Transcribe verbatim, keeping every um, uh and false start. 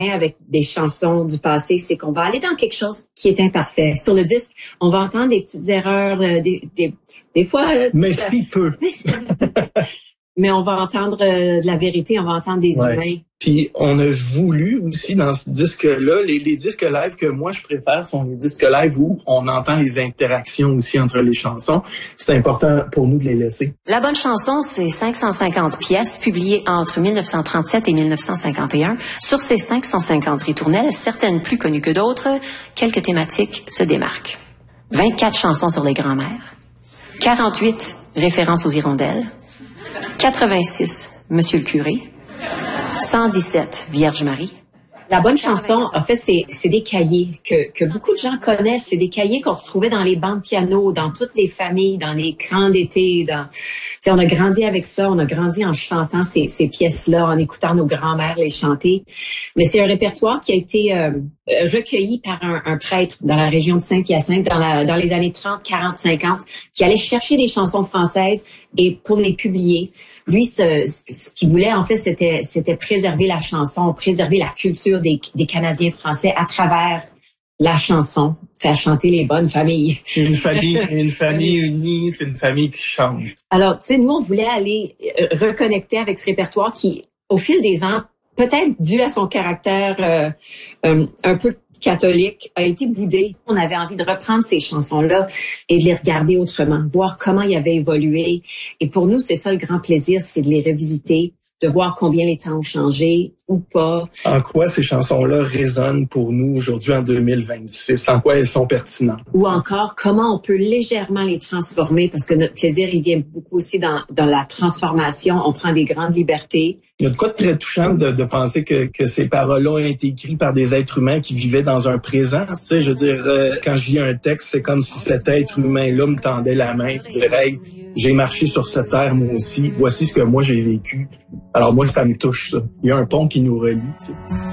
avec des chansons du passé, c'est qu'on va aller dans quelque chose qui est imparfait. Sur le disque, on va entendre des petites erreurs, euh, des, des, des fois... Euh, mais si peu. Mais, si peu. Mais on va entendre euh, de la vérité, on va entendre des ouais. humains. Puis on a voulu aussi dans ce disque-là, les, les disques live que moi je préfère sont les disques live où on entend les interactions aussi entre les chansons. C'est important pour nous de les laisser. La bonne chanson, c'est cinq cent cinquante pièces publiées entre mille neuf cent trente-sept et mille neuf cent cinquante et un. Sur ces cinq cent cinquante ritournelles, certaines plus connues que d'autres, quelques thématiques se démarquent. vingt-quatre chansons sur les grands-mères, quarante-huit références aux hirondelles, quatre-vingt-six Monsieur le curé, cent dix-sept Vierge Marie. La bonne chanson, en fait, c'est, c'est des cahiers que, que beaucoup de gens connaissent. C'est des cahiers qu'on retrouvait dans les bancs de piano, dans toutes les familles, dans les camps d'été. Dans, on a grandi avec ça, on a grandi en chantant ces, ces pièces-là, en écoutant nos grands-mères les chanter. Mais c'est un répertoire qui a été euh, recueilli par un, un prêtre dans la région de Saint-Hyacinthe dans, la, dans les années trente, quarante, cinquante, qui allait chercher des chansons françaises et pour les publier. Lui, ce, ce qu'il voulait, en fait, c'était, c'était préserver la chanson, préserver la culture des, des Canadiens français à travers la chanson, faire chanter les bonnes familles. Une famille, une famille unie, c'est une famille qui chante. Alors, tu sais, nous, on voulait aller euh, reconnecter avec ce répertoire qui, au fil des ans, peut-être dû à son caractère euh, euh, un peu catholique, a été boudé. On avait envie de reprendre ces chansons-là et de les regarder autrement, voir comment ils avaient évolué. Et pour nous, c'est ça le grand plaisir, c'est de les revisiter, de voir combien les temps ont changé ou pas. En quoi ces chansons-là résonnent pour nous aujourd'hui en deux mille vingt-six? En quoi elles sont pertinentes? Ou encore, comment on peut légèrement les transformer, parce que notre plaisir, il vient beaucoup aussi dans, dans la transformation. On prend des grandes libertés. Il y a de quoi de très touchant de, de penser que, que ces paroles-là ont été écrites par des êtres humains qui vivaient dans un présent. Tu sais, je veux dire, euh, quand je lis un texte, c'est comme si cet être humain-là me tendait la main et dirait hey, « J'ai marché sur cette terre, moi aussi. Voici ce que moi j'ai vécu. » Alors moi, ça me touche, ça. Il y a un pont qui nous relie, tu sais.